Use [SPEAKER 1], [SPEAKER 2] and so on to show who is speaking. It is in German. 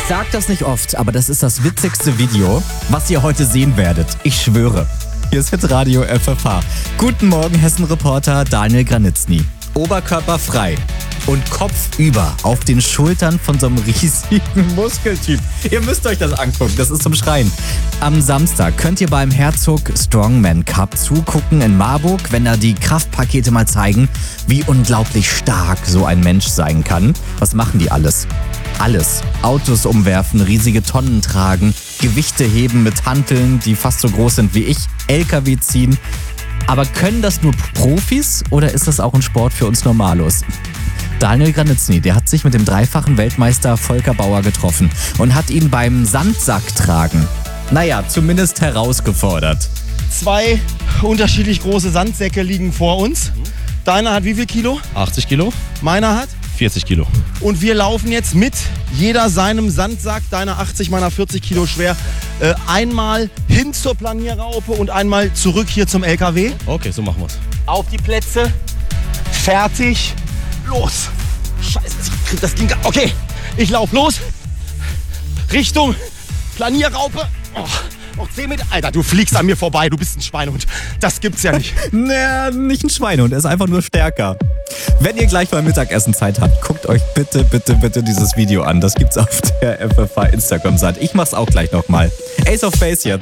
[SPEAKER 1] sag das nicht oft, aber das ist das witzigste Video, was ihr heute sehen werdet. Ich schwöre. Hier ist Hitradio FFH. Guten Morgen, Hessen-Reporter Daniel Granitzny. Oberkörper frei und Kopf über auf den Schultern von so einem riesigen Muskeltyp. Ihr müsst euch das angucken, das ist zum Schreien. Am Samstag könnt ihr beim Herzog Strongman Cup zugucken in Marburg, wenn da die Kraftpakete mal zeigen, wie unglaublich stark so ein Mensch sein kann. Was machen die alles? Alles. Autos umwerfen, riesige Tonnen tragen, Gewichte heben mit Hanteln, die fast so groß sind wie ich, LKW ziehen. Aber können das nur Profis oder ist das auch ein Sport für uns Normalos? Daniel Granitzny, der hat sich mit dem dreifachen Weltmeister Volker Bauer getroffen und hat ihn beim Sandsacktragen, zumindest herausgefordert.
[SPEAKER 2] 2 unterschiedlich große Sandsäcke liegen vor uns. Deiner hat wie viel Kilo?
[SPEAKER 3] 80 Kilo,
[SPEAKER 2] Meiner hat?
[SPEAKER 3] 40 Kilo.
[SPEAKER 2] Und wir laufen jetzt mit jeder seinem Sandsack, deiner 80, meiner 40 Kilo schwer, einmal hin zur Planierraupe und einmal zurück hier zum LKW.
[SPEAKER 3] Okay, so machen wir's.
[SPEAKER 2] Auf die Plätze, fertig, los. Scheiße, ich krieg das Ding. Okay, ich lauf los. Richtung Planierraupe. Noch 10 Meter. Alter, du fliegst an mir vorbei, du bist ein Schweinehund. Das gibt's ja nicht.
[SPEAKER 1] Naja, nicht ein Schweinehund, er ist einfach nur stärker. Wenn ihr gleich beim Mittagessen Zeit habt, guckt euch bitte dieses Video an. Das gibt's auf der FFH Instagram-Seite. Ich mach's auch gleich nochmal. Ace of Base jetzt.